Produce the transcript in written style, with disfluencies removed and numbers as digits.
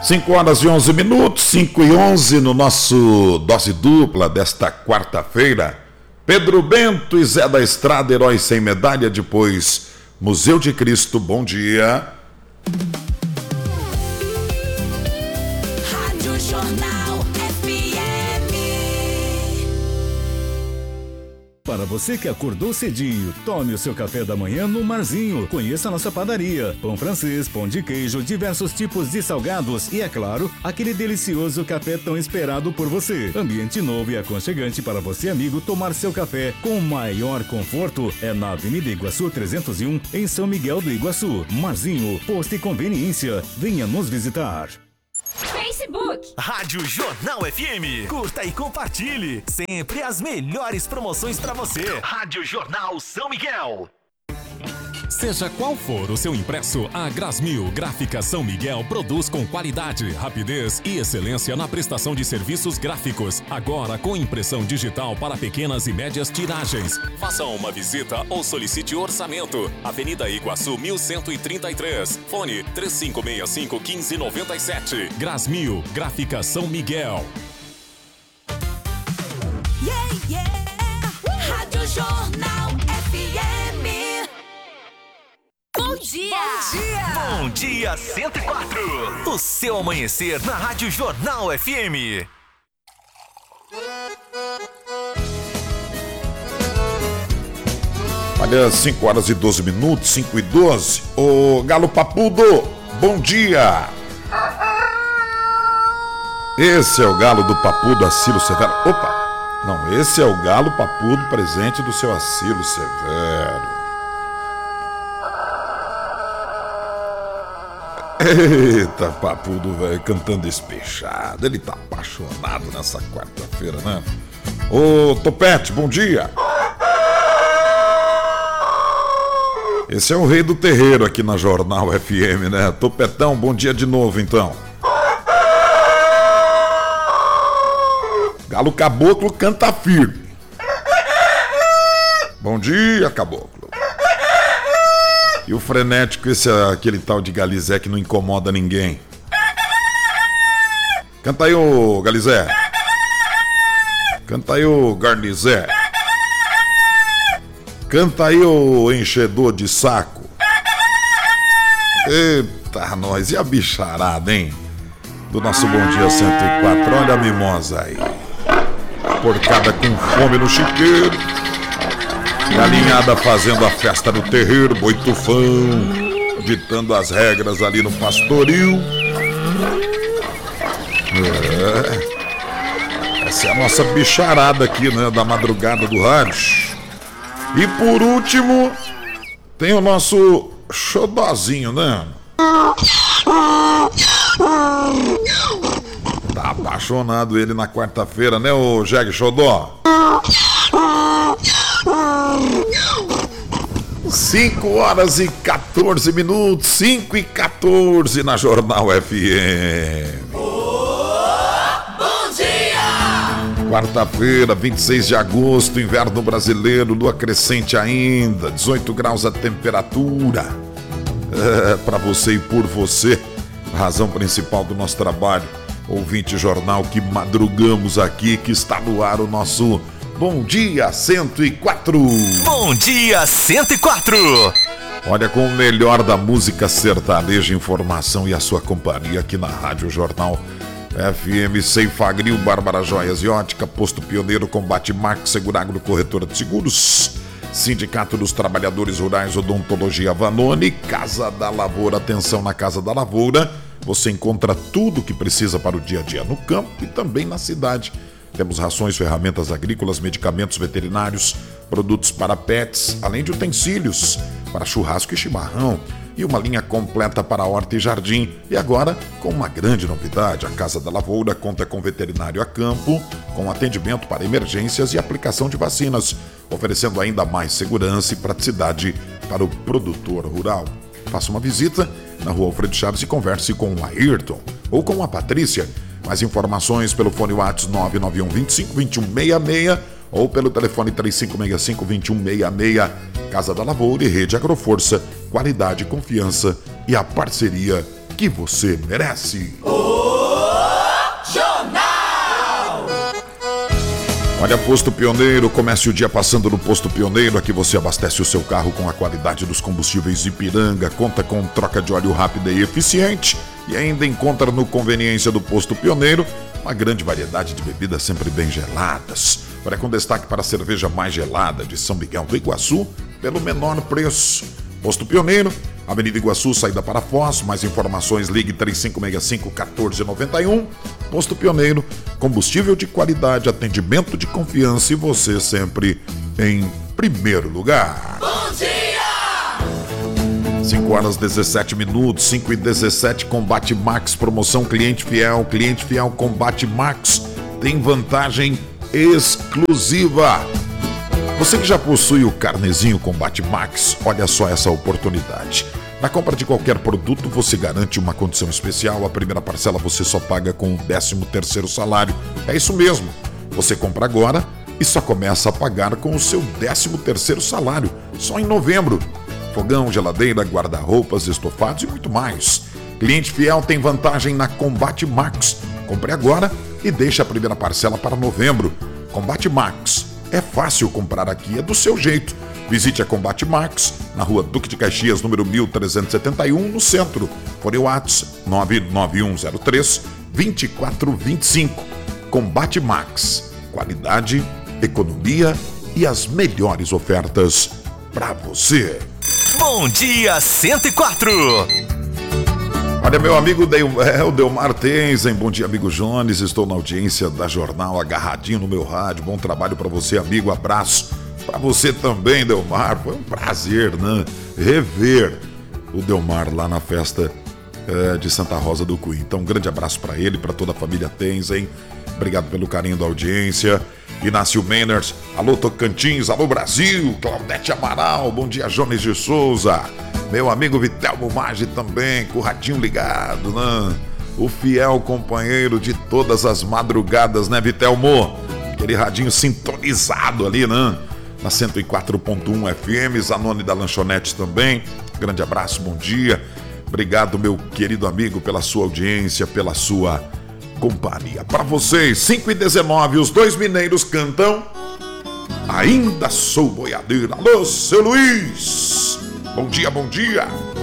5 horas e 11 minutos, 5 e 11 no nosso dose dupla desta quarta-feira. Pedro Bento e Zé da Estrada, heróis sem medalha. Depois, Museu de Cristo, bom dia. Rádio Jornal FM. Para você que acordou cedinho, tome o seu café da manhã no Marzinho. Conheça a nossa padaria. Pão francês, pão de queijo, diversos tipos de salgados e, é claro, aquele delicioso café tão esperado por você. Ambiente novo e aconchegante para você, amigo, tomar seu café com o maior conforto. É na Avenida Iguaçu 301, em São Miguel do Iguaçu. Marzinho, posto e conveniência. Venha nos visitar. Facebook, Rádio Jornal FM. Curta e compartilhe. Sempre as melhores promoções para você. Rádio Jornal São Miguel. Seja qual for o seu impresso, a Grasmil Gráfica São Miguel produz com qualidade, rapidez e excelência na prestação de serviços gráficos. Agora com impressão digital para pequenas e médias tiragens. Faça uma visita ou solicite orçamento. Avenida Iguaçu 1133. Fone 3565-1597. Grasmil Gráfica São Miguel. Yeah, yeah. Rádio Jornal FM. Bom dia! bom dia! Bom dia 104. O seu amanhecer na Rádio Jornal FM. Olha, 5 horas e 12 minutos, 5 e 12. Ô Galo Papudo, bom dia! Esse é o Galo do Papudo Acilo Severo. Opa! Não, esse é o Galo Papudo presente do seu Acilo Severo. Eita, Papudo, velho, cantando despechado. Ele tá apaixonado nessa quarta-feira, né? Ô, Topete, bom dia. Esse é o rei do terreiro aqui na Jornal FM, né? Topetão, bom dia de novo, então. Galo Caboclo canta firme. Bom dia, Caboclo. E o frenético, esse é aquele tal de Galizé que não incomoda ninguém. Canta aí, ô Galizé. Canta aí, ô Garnizé. Canta aí, ô enchedor de saco. Eita, nós. E a bicharada, hein? Do nosso Bom Dia 104. Olha a mimosa aí. Porcada com fome no chiqueiro. Galinhada fazendo a festa no terreiro, boi tufão, ditando as regras ali no pastoril. Essa é a nossa bicharada aqui, né, da madrugada do rádio. E por último, tem o nosso xodózinho, né? Tá apaixonado ele na quarta-feira, né, ô Jeg Xodó? 5 horas e 14 minutos, 5 e 14 na Jornal FM. Bom dia! Quarta-feira, 26 de agosto, inverno brasileiro, lua crescente ainda, 18 graus a temperatura. Para você e por você, a razão principal do nosso trabalho, ouvinte jornal que madrugamos aqui, que está no ar o nosso Bom Dia 104. Bom dia 104. Olha, com o melhor da música sertaneja, informação e a sua companhia aqui na Rádio Jornal FM. Ceifagril, Bárbara Joias e Ótica, Posto Pioneiro, Combate Marco, Seguragro, Corretora de Seguros, Sindicato dos Trabalhadores Rurais, Odontologia Vanoni, Casa da Lavoura. Atenção, na Casa da Lavoura você encontra tudo o que precisa para o dia a dia no campo e também na cidade. Temos rações, ferramentas agrícolas, medicamentos veterinários, produtos para pets, além de utensílios para churrasco e chimarrão. E uma linha completa para horta e jardim. E agora, com uma grande novidade, a Casa da Lavoura conta com veterinário a campo, com atendimento para emergências e aplicação de vacinas, oferecendo ainda mais segurança e praticidade para o produtor rural. Faça uma visita na Rua Alfredo Chaves e converse com o Ayrton ou com a Patrícia. Mais informações pelo fone WhatsApp 991 25 2166 ou pelo telefone 3565 2166. Casa da Lavoura e Rede Agroforça, qualidade, confiança e a parceria que você merece. Olha, Posto Pioneiro, comece o dia passando no Posto Pioneiro. Aqui você abastece o seu carro com a qualidade dos combustíveis Ipiranga, conta com troca de óleo rápida e eficiente e ainda encontra no Conveniência do Posto Pioneiro uma grande variedade de bebidas sempre bem geladas. Olha, com destaque para a cerveja mais gelada de São Miguel do Iguaçu pelo menor preço. Posto Pioneiro, Avenida Iguaçu, saída para Foz. Mais informações, ligue 3565-1491. Posto Pioneiro, combustível de qualidade, atendimento de confiança e você sempre em primeiro lugar. Bom dia! 5 horas 17 minutos, 5 e 17, Combate Max, promoção Cliente Fiel Combate Max, tem vantagem exclusiva. Você que já possui o carnezinho Combate Max, olha só essa oportunidade. Na compra de qualquer produto, você garante uma condição especial. A primeira parcela você só paga com o 13º salário. É isso mesmo. Você compra agora e só começa a pagar com o seu 13º salário, só em novembro. Fogão, geladeira, guarda-roupas, estofados e muito mais. Cliente fiel tem vantagem na Combate Max. Compre agora e deixe a primeira parcela para novembro. Combate Max. É fácil comprar aqui, é do seu jeito. Visite a Combate Max, na rua Duque de Caxias, número 1371, no centro. Fone WhatsApp 99103-2425. Combate Max. Qualidade, economia e as melhores ofertas para você. Bom dia 104. Olha, meu amigo o Delmar Tenzen, bom dia, amigo Jones, estou na audiência da Jornal, agarradinho no meu rádio, bom trabalho para você, amigo, abraço para você também, Delmar, foi um prazer, né, rever o Delmar lá na festa de Santa Rosa do Cui. Então, um grande abraço para ele, para toda a família Tenzen, obrigado pelo carinho da audiência. Inácio Menners, alô Tocantins, alô Brasil, Claudete Amaral, bom dia Jones de Souza, meu amigo Vitelmo Maggi também, com o radinho ligado, né? O fiel companheiro de todas as madrugadas, né, Vitelmo? Aquele radinho sintonizado ali, né? Na 104.1 FM, Zanone da Lanchonete também, grande abraço, bom dia, obrigado meu querido amigo pela sua audiência, pela sua companhia. Para vocês, 5 e 19, os dois mineiros cantam Ainda Sou Boiadeiro. Alô, seu Luiz, bom dia, bom dia.